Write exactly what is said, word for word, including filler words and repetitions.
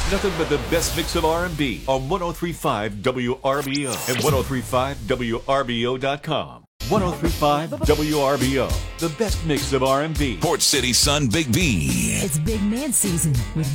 Nothing but the best mix of R and B on one oh three point five W R B O and ten thirty-five W R B O dot com. ten thirty-five W R B O, the best mix of R and B. Port City Sun Big B. It's big man season with